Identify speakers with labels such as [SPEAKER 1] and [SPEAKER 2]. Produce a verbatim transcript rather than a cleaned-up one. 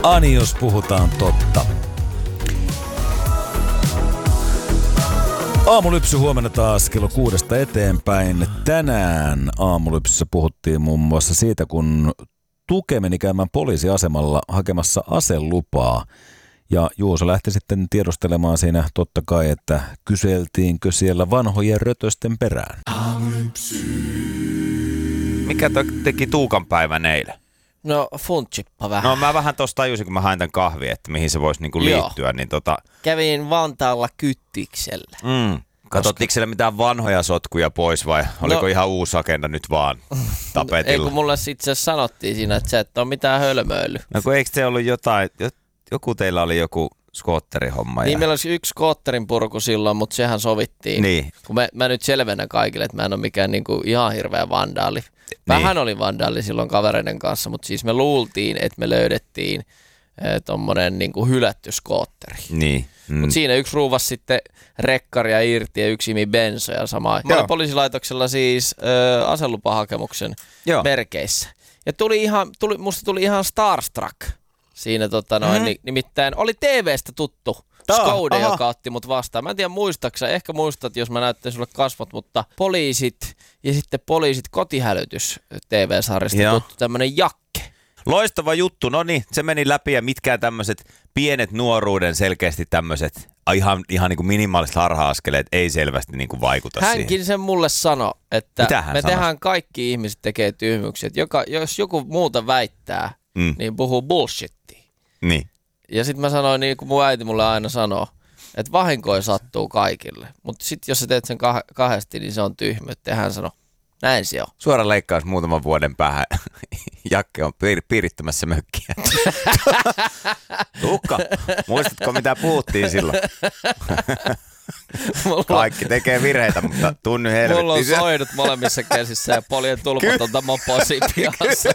[SPEAKER 1] Ani, jos puhutaan totta. Aamulypsy huomenna taas kello kuudesta eteenpäin. Tänään Aamulypsyssä puhuttiin muun muassa siitä, kun Tuke meni käymään poliisiasemalla hakemassa aselupaa. Ja Juuso lähti sitten tiedustelemaan siinä totta kai, että kyseltiinkö siellä vanhojen rötösten perään.
[SPEAKER 2] Aamulypsy.
[SPEAKER 3] Mikä to, teki Tuukan päivän eilen?
[SPEAKER 2] No funtchippa vähän.
[SPEAKER 3] No mä vähän tosta tajusin, kun mä hain tän kahvia, että mihin se voisi niinku liittyä. Niin tota...
[SPEAKER 2] Kävin Vantaalla Kyttiksellä.
[SPEAKER 3] Mm. Katsottiinko siellä mitään vanhoja sotkuja pois vai oliko no, ihan uusi agenda nyt vaan tapetilla?
[SPEAKER 2] Ei kun mulle itse asiassa sanottiin siinä, että sä et ole mitään hölmöily.
[SPEAKER 3] No kun eikö se ollut jotain, joku teillä oli joku skootterihomma.
[SPEAKER 2] Niin
[SPEAKER 3] ja...
[SPEAKER 2] meillä olisi yksi skootterin purku silloin, mutta sehän sovittiin.
[SPEAKER 3] Niin.
[SPEAKER 2] Kun mä, mä nyt selvennän kaikille, että mä en ole mikään niinku ihan hirveä vandaali. Vähän niin. Oli vandaali silloin kavereiden kanssa, mutta siis me luultiin, että me löydettiin eh, tommonen niinku hylätty skootteri.
[SPEAKER 3] Niin. Mm.
[SPEAKER 2] Mutta siinä yksi ruuvasi sitten rekkaria irti ja yksi imi bensoja samaa. Mä olin poliisilaitoksella siis ö, aselupahakemuksen Joo. merkeissä. Ja tuli ihan, tuli, musta tuli ihan starstruck siinä tota noin, mm-hmm. nimittäin oli T V:stä tuttu Skoude, joka otti mut vastaan. Mä en tiedä muistaaksä, ehkä muistat, jos mä näytän sulle kasvot, mutta poliisit ja sitten poliisit kotihälytys T V-sarjasta Joo. tuttu tämmönen Jakke.
[SPEAKER 3] Loistava juttu, no niin, se meni läpi ja mitkään tämmöiset pienet nuoruuden selkeästi tämmöiset ihan, ihan niin kuin minimaaliset harha-askeleet ei selvästi niin kuin vaikuta
[SPEAKER 2] Hänkin
[SPEAKER 3] siihen.
[SPEAKER 2] Hänkin sen mulle sanoi, että me
[SPEAKER 3] sanoi?
[SPEAKER 2] tehdään kaikki ihmiset tekee tyhmyksiä. Joka, jos joku muuta väittää, mm. niin puhuu bullshittia.
[SPEAKER 3] Niin.
[SPEAKER 2] Ja sitten mä sanoin, niin kuin mun äiti mulle aina sanoo, että vahinkoja sattuu kaikille. Mutta sitten jos sä teet sen kah- kahdesti, niin se on tyhmyyttä. Ja hän sanoi, näin se on.
[SPEAKER 3] Suora leikkaus muutaman vuoden päähän. Jakke on piir- piirittämässä mökkiä. Tuukka, muistatko mitä puhuttiin silloin? Mulla... Kaikki tekee virheitä, mutta tunny helvetti.
[SPEAKER 2] Mulla on soidut molemmissa käsissä ja poljen tulpatonta mopoa siinä pihassa.